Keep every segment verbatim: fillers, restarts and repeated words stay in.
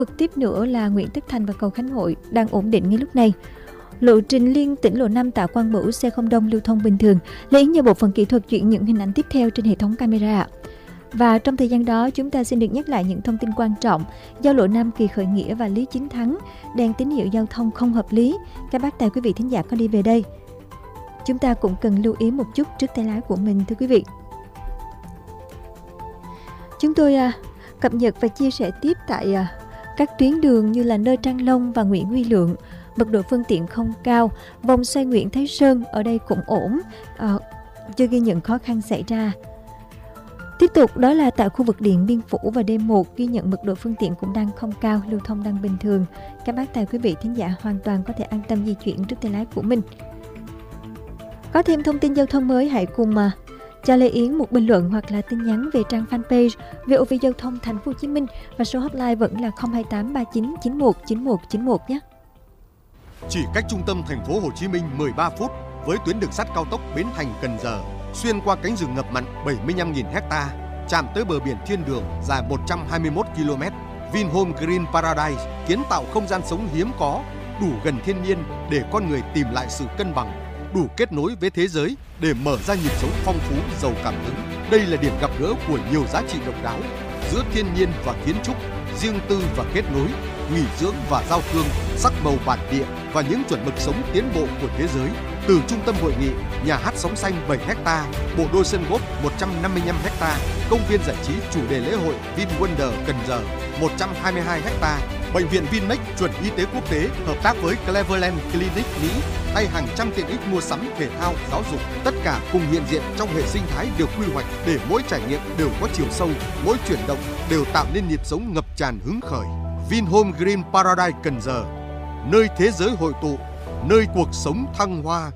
Bực tiếp nữa là Nguyễn Tất Thành và cầu Khánh Hội đang ổn định ngay lúc này. Lộ trình liên tỉnh lộ năm Tạ Quang Bửu xe không đông lưu thông bình thường. Lê Yến nhờ bộ phận kỹ thuật chuyển những hình ảnh tiếp theo trên hệ thống camera. Và trong thời gian đó, chúng ta xin được nhắc lại những thông tin quan trọng. Giao lộ Nam Kỳ Khởi Nghĩa và Lý Chính Thắng, đèn tín hiệu giao thông không hợp lý. Các bác tài quý vị thính giả có đi về đây, chúng ta cũng cần lưu ý một chút trước tay lái của mình, thưa quý vị. Chúng tôi à, cập nhật và chia sẻ tiếp tại à, các tuyến đường như là nơi Trang Long và Nguyễn Huy Lượng, mật độ phương tiện không cao. Vòng xoay Nguyễn Thái Sơn ở đây cũng ổn, à, chưa ghi nhận khó khăn xảy ra. Tiếp tục đó là tại khu vực Điện Biên Phủ và D một ghi nhận mật độ phương tiện cũng đang không cao, lưu thông đang bình thường. Các bác tài quý vị thính giả hoàn toàn có thể an tâm di chuyển trước tay lái của mình. Có thêm thông tin giao thông mới, hãy cùng mà cho Lê Yến một bình luận hoặc là tin nhắn về trang fanpage vê o vê Giao thông Thành phố Hồ Chí Minh và số hotline vẫn là không hai tám ba chín chín một chín một chín một nhé. Chỉ cách trung tâm Thành phố Hồ Chí Minh mười ba phút với tuyến đường sắt cao tốc Bến Thành - Cần Giờ, xuyên qua cánh rừng ngập mặn bảy mươi lăm nghìn héc-ta, chạm tới bờ biển thiên đường dài một trăm hai mươi mốt ki lô mét. Vinhome Green Paradise kiến tạo không gian sống hiếm có, đủ gần thiên nhiên để con người tìm lại sự cân bằng, đủ kết nối với thế giới để mở ra nhịp sống phong phú, giàu cảm hứng. Đây là điểm gặp gỡ của nhiều giá trị độc đáo giữa thiên nhiên và kiến trúc, riêng tư và kết nối, nghỉ dưỡng và giao thương, sắc màu bản địa và những chuẩn mực sống tiến bộ của thế giới. Từ trung tâm hội nghị, nhà hát sóng xanh bảy héc-ta, bộ đôi sân golf một trăm năm mươi lăm héc-ta, công viên giải trí chủ đề lễ hội VinWonder Cần Giờ một trăm hai mươi hai héc-ta, bệnh viện Vinmec chuẩn y tế quốc tế hợp tác với Cleveland Clinic Mỹ hay hàng trăm tiện ích mua sắm, thể thao, giáo dục, tất cả cùng hiện diện trong hệ sinh thái được quy hoạch để mỗi trải nghiệm đều có chiều sâu, mỗi chuyển động đều tạo nên nhịp sống ngập tràn hứng khởi. Vinhome Green Paradise Cần Giờ, nơi thế giới hội tụ, nơi cuộc sống thăng hoa.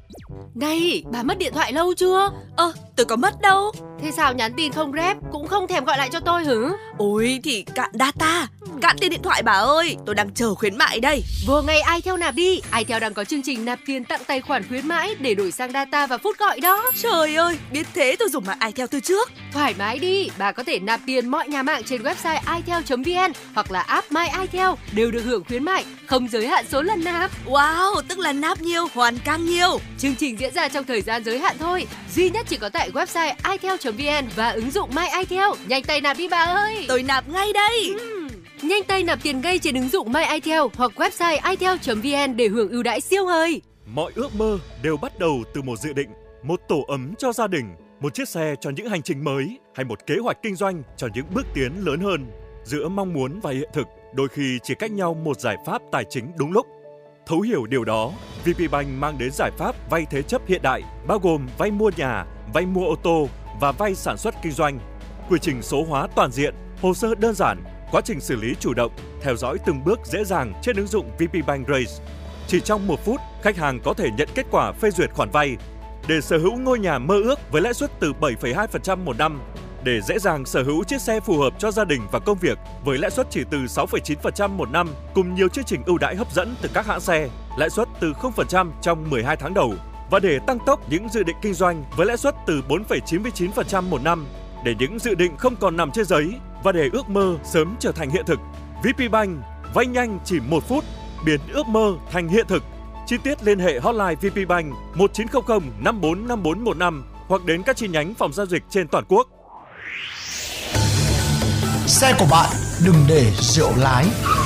Này, bà mất điện thoại lâu chưa? Ơ, tôi có mất đâu. Thế sao nhắn tin không rep, cũng không thèm gọi lại cho tôi hử? Ôi thì cạn data, cạn tiền điện thoại bà ơi, tôi đang chờ khuyến mại đây. Vừa ngày iTel nạp đi, iTel đang có chương trình nạp tiền tặng tài khoản khuyến mãi để đổi sang data và phút gọi đó. Trời ơi, biết thế tôi dùng mà iTel từ trước. Thoải mái đi, bà có thể nạp tiền mọi nhà mạng trên website itel chấm vn hoặc là app My iTel đều được hưởng khuyến mại, không giới hạn số lần nạp. Wow, tức là nạp nhiều hoàn càng nhiều. Chương trình diễn ra trong thời gian giới hạn thôi, duy nhất chỉ có tại website itel chấm vn và ứng dụng My iTel. Nhanh tay nạp đi bà ơi. Tôi nạp ngay đây. Uhm. Nhanh tay nạp tiền ngay trên ứng dụng My iTel hoặc website itel chấm vn để hưởng ưu đãi siêu hời. Mọi ước mơ đều bắt đầu từ một dự định, một tổ ấm cho gia đình, một chiếc xe cho những hành trình mới hay một kế hoạch kinh doanh cho những bước tiến lớn hơn. Giữa mong muốn và hiện thực, đôi khi chỉ cách nhau một giải pháp tài chính đúng lúc. Thấu hiểu điều đó, vê pê Bank mang đến giải pháp vay thế chấp hiện đại, bao gồm vay mua nhà, vay mua ô tô và vay sản xuất kinh doanh. Quy trình số hóa toàn diện, hồ sơ đơn giản, quá trình xử lý chủ động, theo dõi từng bước dễ dàng trên ứng dụng vê pê Bank Raise. Chỉ trong một phút, khách hàng có thể nhận kết quả phê duyệt khoản vay để sở hữu ngôi nhà mơ ước với lãi suất từ bảy phẩy hai phần trăm một năm, để dễ dàng sở hữu chiếc xe phù hợp cho gia đình và công việc với lãi suất chỉ từ sáu phẩy chín phần trăm một năm, cùng nhiều chương trình ưu đãi hấp dẫn từ các hãng xe, lãi suất từ không phần trăm trong mười hai tháng đầu, và để tăng tốc những dự định kinh doanh với lãi suất từ bốn phẩy chín mươi chín phần trăm một năm, để những dự định không còn nằm trên giấy và để ước mơ sớm trở thành hiện thực. vê pê Bank vay nhanh chỉ một phút, biến ước mơ thành hiện thực. Chi tiết liên hệ hotline vê pê Bank một chín không không năm bốn năm bốn một năm hoặc đến các chi nhánh phòng giao dịch trên toàn quốc. Xe của bạn đừng để rượu lái.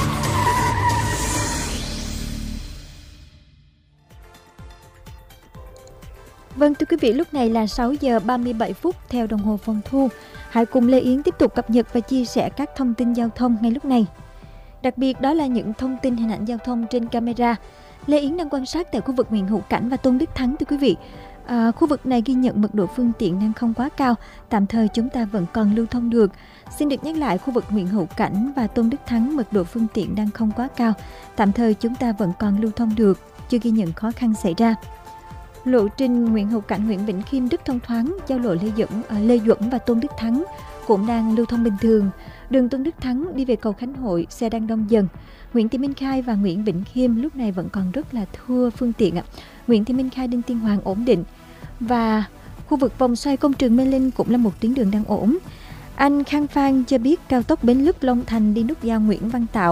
Vâng, thưa quý vị, lúc này là sáu giờ ba mươi bảy phút theo đồng hồ phòng thu. Hãy cùng Lê Yến tiếp tục cập nhật và chia sẻ các thông tin giao thông ngay lúc này. Đặc biệt đó là những thông tin hình ảnh giao thông trên camera. Lê Yến đang quan sát tại khu vực Nguyễn Hữu Cảnh và Tôn Đức Thắng, thưa quý vị. À, khu vực này ghi nhận mật độ phương tiện đang không quá cao, tạm thời chúng ta vẫn còn lưu thông được. Xin được nhắc lại, khu vực Nguyễn Hữu Cảnh và Tôn Đức Thắng mật độ phương tiện đang không quá cao, tạm thời chúng ta vẫn còn lưu thông được, chưa ghi nhận khó khăn xảy ra. Lộ trình Nguyễn Hữu Cảnh, Nguyễn Bỉnh Khiêm rất thông thoáng, giao lộ Lê Duẩn, à, Lê Duẩn và Tôn Đức Thắng cũng đang lưu thông bình thường. Đường Tôn Đức Thắng đi về cầu Khánh Hội, xe đang đông dần. Nguyễn Thị Minh Khai và Nguyễn Bỉnh Khiêm lúc này vẫn còn rất là thưa phương tiện ạ. Nguyễn Thị Minh Khai, Đinh Tiên Hoàng ổn định. Và khu vực vòng xoay công trường Mê Linh cũng là một tuyến đường đang ổn. Anh Khang Phan cho biết cao tốc Bến Lức Long Thành đi nút giao Nguyễn Văn Tạo